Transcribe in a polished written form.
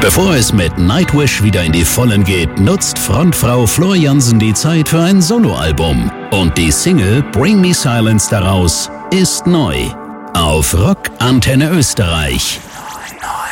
Bevor es mit Nightwish wieder in die Vollen geht, nutzt Frontfrau Floor Jansen die Zeit für ein Soloalbum. Und die Single Bring Me Silence daraus ist neu. Auf Rock Antenne Österreich.